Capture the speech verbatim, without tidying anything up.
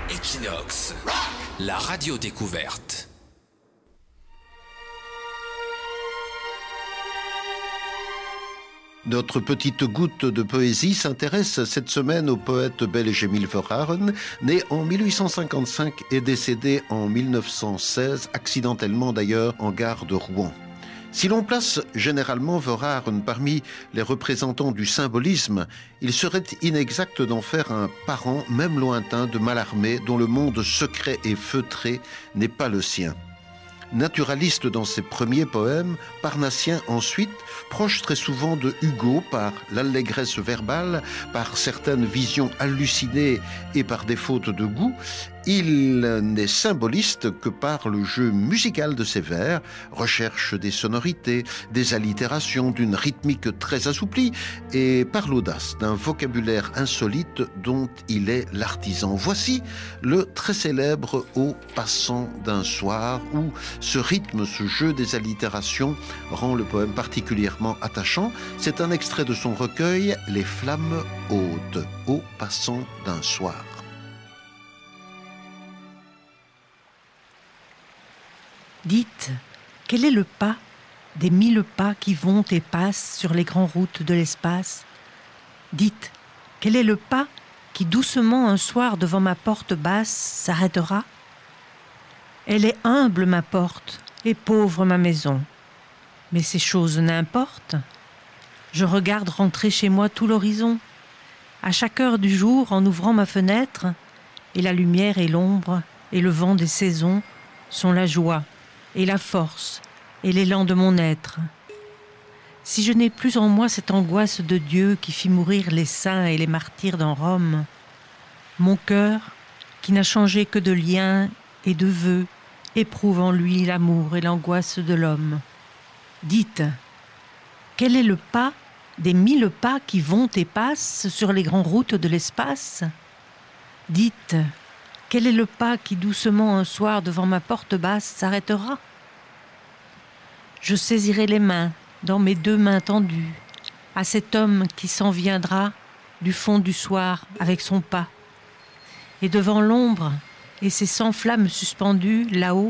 Equinox, rock, la radio découverte. Notre petite goutte de poésie s'intéresse cette semaine au poète belge Émile Verhaeren, né en mille huit cent cinquante-cinq et décédé en mille neuf cent seize, accidentellement d'ailleurs en gare de Rouen. Si l'on place généralement Verhaeren parmi les représentants du symbolisme, il serait inexact d'en faire un parent, même lointain, de Mallarmé, dont le monde secret et feutré n'est pas le sien. Naturaliste dans ses premiers poèmes, parnassien ensuite, proche très souvent de Hugo par l'allégresse verbale, par certaines visions hallucinées et par des fautes de goût, il n'est symboliste que par le jeu musical de ses vers, recherche des sonorités, des allitérations, d'une rythmique très assouplie et par l'audace d'un vocabulaire insolite dont il est l'artisan. Voici le très célèbre « Au passant d'un soir » où ce rythme, ce jeu des allitérations rend le poème particulièrement attachant. C'est un extrait de son recueil « Les flammes hautes » au passant d'un soir. Dites, quel est le pas des mille pas qui vont et passent sur les grandes routes de l'espace? Dites, quel est le pas qui doucement un soir devant ma porte basse s'arrêtera? Elle est humble ma porte et pauvre ma maison, mais ces choses n'importent. Je regarde rentrer chez moi tout l'horizon, à chaque heure du jour en ouvrant ma fenêtre, et la lumière et l'ombre et le vent des saisons sont la joie et la force et l'élan de mon être. Si je n'ai plus en moi cette angoisse de Dieu qui fit mourir les saints et les martyrs dans Rome, mon cœur, qui n'a changé que de liens et de vœux, éprouve en lui l'amour et l'angoisse de l'homme. Dites, quel est le pas des mille pas qui vont et passent sur les grandes routes de l'espace? Dites, quel est le pas qui doucement un soir devant ma porte basse s'arrêtera? Je saisirai les mains dans mes deux mains tendues à cet homme qui s'en viendra du fond du soir avec son pas. Et devant l'ombre et ses cent flammes suspendues là-haut,